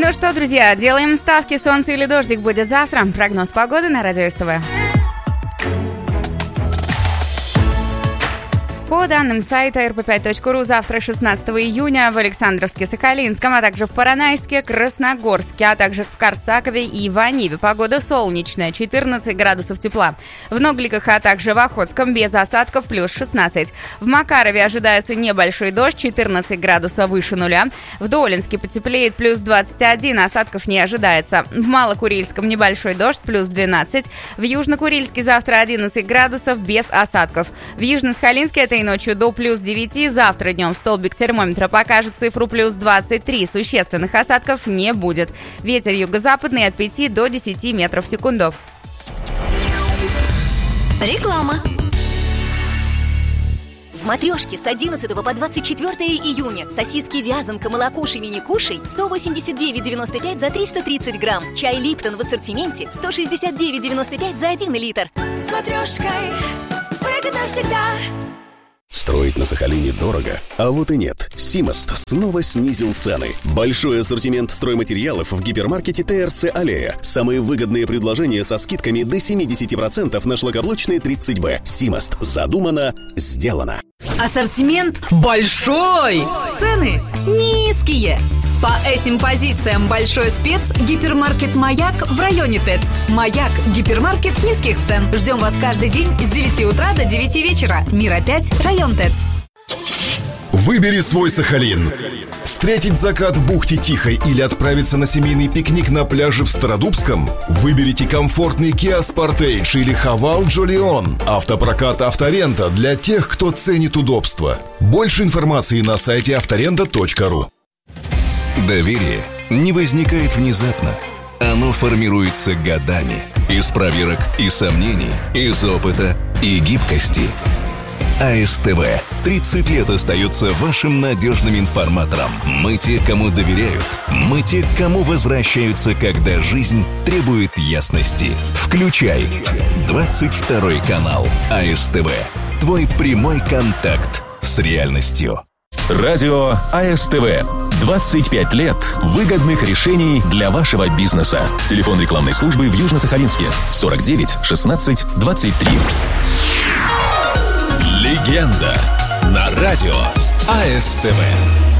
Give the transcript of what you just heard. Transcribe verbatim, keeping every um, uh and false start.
Ну что, друзья, делаем ставки, солнце или дождик будет завтра. Прогноз погоды на Радио СТВ. По данным сайта эр пэ пять точка ру, завтра, шестнадцатого июня, в Александровске, Сахалинском, а также в Поронайске, Красногорске, а также в Корсакове и Иваниве погода солнечная, четырнадцать градусов тепла. В Ногликах, а также в Охотском без осадков, плюс шестнадцать. В Макарове ожидается небольшой дождь, четырнадцать градусов выше нуля. В Долинске потеплеет, плюс двадцать один, осадков не ожидается. В Малокурильском небольшой дождь, плюс двенадцать. В Южнокурильске завтра одиннадцать градусов без осадков. В Южно-Сахалинске этой ночью до плюс девяти, завтра днем столбик термометра покажет цифру плюс двадцать три. Существенных осадков не будет. Ветер юго-западный от пяти до десяти метров в секунду. Реклама. В «Матрешке» с одиннадцатого по двадцать четвёртое июня сосиски вязанка, молокуши, мини-кушай сто восемьдесят девять девяносто пять за триста тридцать грамм. Чай «Липтон» в ассортименте сто шестьдесят девять девяносто пять за один литр. С «Матрешкой» выгодно всегда. Строить на Сахалине дорого? А вот и нет. Симост снова снизил цены. Большой ассортимент стройматериалов в гипермаркете тэ эр цэ «Аллея». Самые выгодные предложения со скидками до семьдесят процентов на шлакоблочные тридцать бэ. Симост. Задумано, сделано. Ассортимент большой, цены низкие. По этим позициям большой спец – гипермаркет «Маяк» в районе ТЭЦ. «Маяк» – гипермаркет низких цен. Ждем вас каждый день с девяти утра до девяти вечера. Мира пять, район ТЭЦ. Выбери свой Сахалин. Встретить закат в бухте Тихой или отправиться на семейный пикник на пляже в Стародубском? Выберите комфортный Kia Sportage или Haval Jolion. Автопрокат «Авторента» для тех, кто ценит удобство. Больше информации на сайте авторента точка ру. Доверие не возникает внезапно. Оно формируется годами. Из проверок и сомнений, из опыта и гибкости. а эс тэ вэ тридцать лет остается вашим надежным информатором. Мы те, кому доверяют. Мы те, к кому возвращаются, когда жизнь требует ясности. Включай двадцать второй канал а эс тэ вэ. Твой прямой контакт с реальностью. Радио а эс тэ вэ. двадцать пять лет выгодных решений для вашего бизнеса. Телефон рекламной службы в Южно-Сахалинске сорок девять шестнадцать двадцать три. Легенда на радио а эс тэ вэ.